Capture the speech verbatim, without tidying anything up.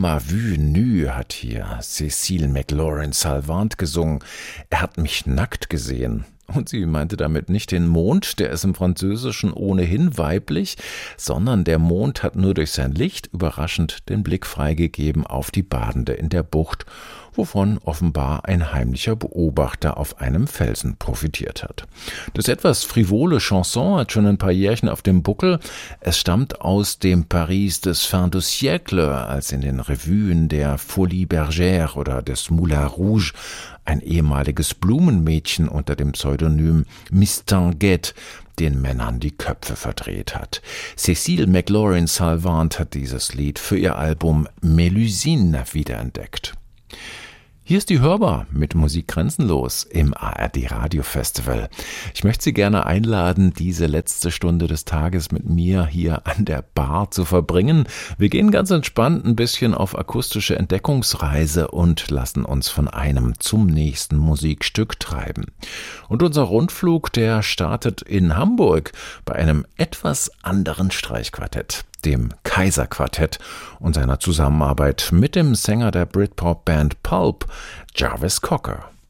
m'a vu nu hat hier Cécile McLaurin-Salvant gesungen. Er hat mich nackt gesehen. Und sie meinte damit nicht den Mond, der ist im Französischen ohnehin weiblich, sondern der Mond hat nur durch sein Licht überraschend den Blick freigegeben auf die Badende in der Bucht, wovon offenbar ein heimlicher Beobachter auf einem Felsen profitiert hat. Das etwas frivole Chanson hat schon ein paar Jährchen auf dem Buckel. Es stammt aus dem Paris des Fin de siècle, als in den Revuen der Folie Bergère oder des Moulin Rouge ein ehemaliges Blumenmädchen unter dem Pseudonym Miss Tanguette den Männern die Köpfe verdreht hat. Cécile McLaurin-Salvant hat dieses Lied für ihr Album Mélusine wiederentdeckt. Hier ist die Hörbar mit Musik grenzenlos im A R D Radio Festival. Ich möchte Sie gerne einladen, diese letzte Stunde des Tages mit mir hier an der Bar zu verbringen. Wir gehen ganz entspannt ein bisschen auf akustische Entdeckungsreise und lassen uns von einem zum nächsten Musikstück treiben. Und unser Rundflug, der startet in Hamburg bei einem etwas anderen Streichquartett, dem Kaiser-Quartett und seiner Zusammenarbeit mit dem Sänger der Britpop-Band Pulp, Jarvis Cocker.